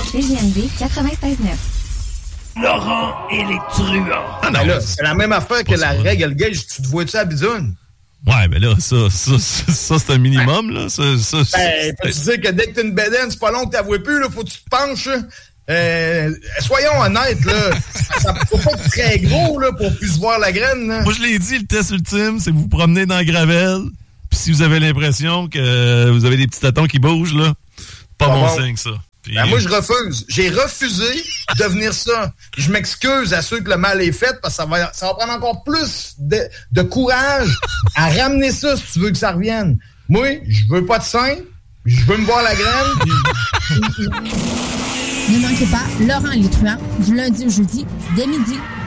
CJMD 96.9. Laurent et les truands. Ah non, là, c'est la même affaire que la règle gage. Tu te vois-tu à bidoune? Ouais, mais là, ça c'est un minimum, là. Peux-tu dire que dès que t'as une bédaine, c'est pas long que t'avoues plus, là, faut que tu te penches, soyons honnêtes, là. Ça faut pas être très gros, là, pour plus voir la graine, là. Moi, je l'ai dit, le test ultime, c'est que vous vous promenez dans la gravelle, puis si vous avez l'impression que vous avez des petits tâtons qui bougent, là, pas bon signe, ça. Puis... Ben, moi, je refuse. J'ai refusé de devenir ça. Je m'excuse à ceux que le mal est fait, parce que ça va prendre encore plus de courage à ramener ça si tu veux que ça revienne. Moi, je veux pas de sein, je veux me voir la graine. Ne manquez pas Laurent et les truands du lundi au jeudi dès midi.